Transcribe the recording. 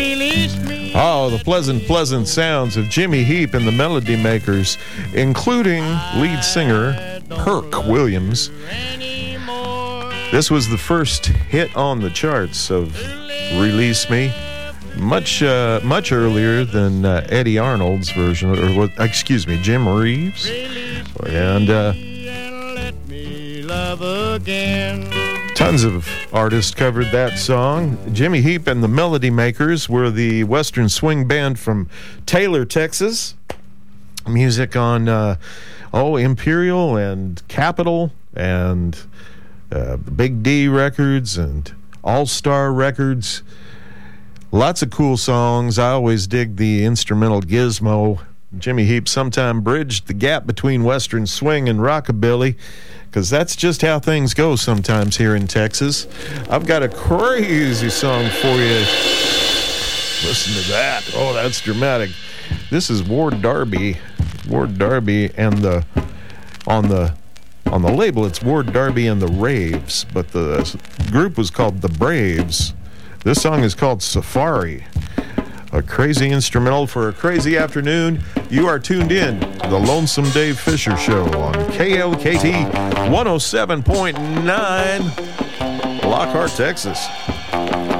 Oh, the pleasant sounds of Jimmy Heap and the Melody Makers, including lead singer Herc Williams. This was the first hit on the charts of Release Me, much earlier than Eddie Arnold's version, or excuse me, Jim Reeves. And tons of artists covered that song. Jimmy Heap and the Melody Makers were the Western swing band from Taylor, Texas. Music on Imperial and Capitol and Big D Records and All-Star Records. Lots of cool songs. I always dig the instrumental Gizmo. Jimmy Heap sometime bridged the gap between Western swing and rockabilly, because that's just how things go sometimes here in Texas. I've got a crazy song for you. Listen to that. Oh, that's dramatic. This is Ward Darby. Ward Darby and on the label it's Ward Darby and the Raves, but the group was called the Braves. This song is called Safari. A crazy instrumental for a crazy afternoon. You are tuned in to the Lonesome Dave Fisher Show on KLKT 107.9, Lockhart, Texas.